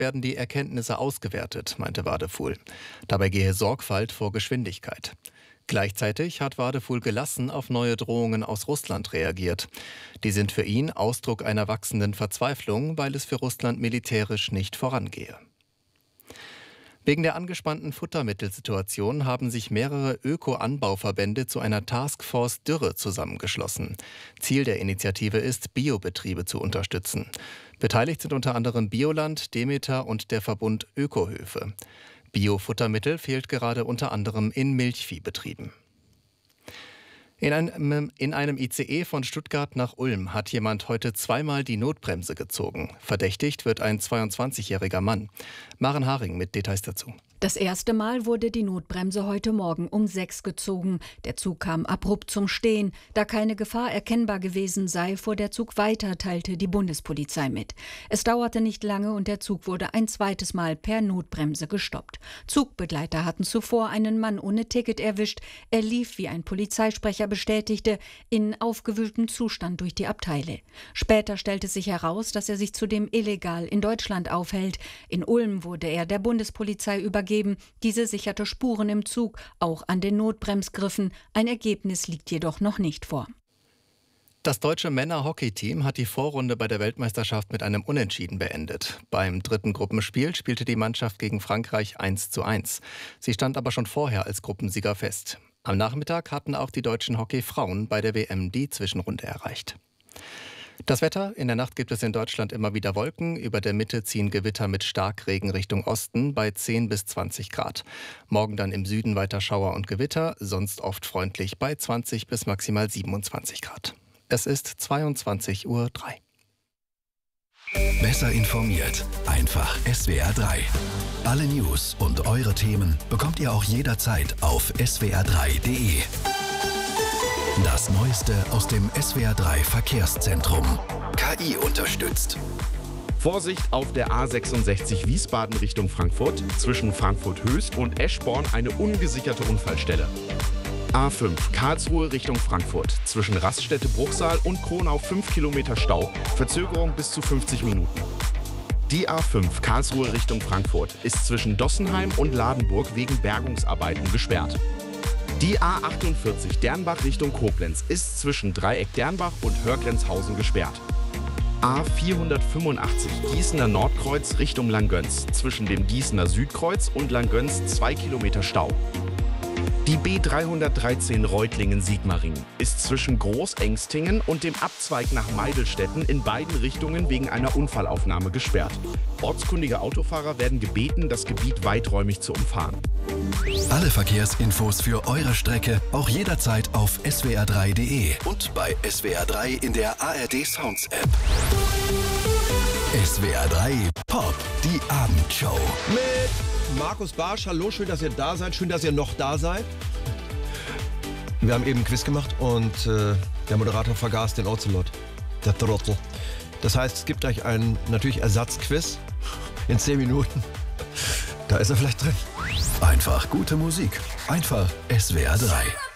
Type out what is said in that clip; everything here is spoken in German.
werden die Erkenntnisse ausgewertet, meinte Wadefuhl. Dabei gehe Sorgfalt vor Geschwindigkeit. Gleichzeitig hat Wadefuhl gelassen auf neue Drohungen aus Russland reagiert. Die sind für ihn Ausdruck einer wachsenden Verzweiflung, weil es für Russland militärisch nicht vorangehe. Wegen der angespannten Futtermittelsituation haben sich mehrere Öko-Anbauverbände zu einer Taskforce Dürre zusammengeschlossen. Ziel der Initiative ist, Biobetriebe zu unterstützen. Beteiligt sind unter anderem Bioland, Demeter und der Verbund Ökohöfe. Biofuttermittel fehlt gerade unter anderem in Milchviehbetrieben. In einem ICE von Stuttgart nach Ulm hat jemand heute zweimal die Notbremse gezogen. Verdächtigt wird ein 22-jähriger Mann. Maren Haring mit Details dazu. Das erste Mal wurde die Notbremse heute Morgen um 6 gezogen. Der Zug kam abrupt zum Stehen. Da keine Gefahr erkennbar gewesen sei, fuhr der Zug weiter, teilte die Bundespolizei mit. Es dauerte nicht lange und der Zug wurde ein zweites Mal per Notbremse gestoppt. Zugbegleiter hatten zuvor einen Mann ohne Ticket erwischt. Er lief, wie ein Polizeisprecher bestätigte, in aufgewühltem Zustand durch die Abteile. Später stellte sich heraus, dass er sich zudem illegal in Deutschland aufhält. In Ulm wurde er der Bundespolizei übergeben. Diese sicherte Spuren im Zug, auch an den Notbremsgriffen. Ein Ergebnis liegt jedoch noch nicht vor. Das deutsche Männer-Hockey-Team hat die Vorrunde bei der Weltmeisterschaft mit einem Unentschieden beendet. Beim dritten Gruppenspiel spielte die Mannschaft gegen Frankreich 1:1. Sie stand aber schon vorher als Gruppensieger fest. Am Nachmittag hatten auch die deutschen Hockeyfrauen bei der WM die Zwischenrunde erreicht. Das Wetter: In der Nacht gibt es in Deutschland immer wieder Wolken. Über der Mitte ziehen Gewitter mit Starkregen Richtung Osten bei 10 bis 20 Grad. Morgen dann im Süden weiter Schauer und Gewitter, sonst oft freundlich bei 20 bis maximal 27 Grad. Es ist 22:03 Uhr. Besser informiert, einfach SWR3. Alle News und eure Themen bekommt ihr auch jederzeit auf swr3.de. Das Neueste aus dem SWR3 Verkehrszentrum. KI unterstützt. Vorsicht auf der A66 Wiesbaden Richtung Frankfurt. Zwischen Frankfurt-Höchst und Eschborn eine ungesicherte Unfallstelle. A5 Karlsruhe Richtung Frankfurt. Zwischen Raststätte-Bruchsal und Kronau 5 Kilometer Stau. Verzögerung bis zu 50 Minuten. Die A5 Karlsruhe Richtung Frankfurt ist zwischen Dossenheim und Ladenburg wegen Bergungsarbeiten gesperrt. Die A48 Dernbach Richtung Koblenz ist zwischen Dreieck Dernbach und Hörgrenzhausen gesperrt. A485 Gießener Nordkreuz Richtung Langgöns. Zwischen dem Gießener Südkreuz und Langgöns 2 Kilometer Stau. Die B313 Reutlingen-Sigmaringen ist zwischen Großengstingen und dem Abzweig nach Meidelstetten in beiden Richtungen wegen einer Unfallaufnahme gesperrt. Ortskundige Autofahrer werden gebeten, das Gebiet weiträumig zu umfahren. Alle Verkehrsinfos für eure Strecke auch jederzeit auf swr3.de und bei SWR3 in der ARD Sounds App. SWR3 Pop, die Abendshow. Mit Markus Barsch. Hallo, schön, dass ihr da seid. Schön, dass ihr noch da seid. Wir haben eben ein Quiz gemacht und der Moderator vergaß den Ocelot. Der Trottel. Das heißt, es gibt euch ein natürlich Ersatzquiz in 10 Minuten. Da ist er vielleicht drin. Einfach gute Musik. Einfach SWR3.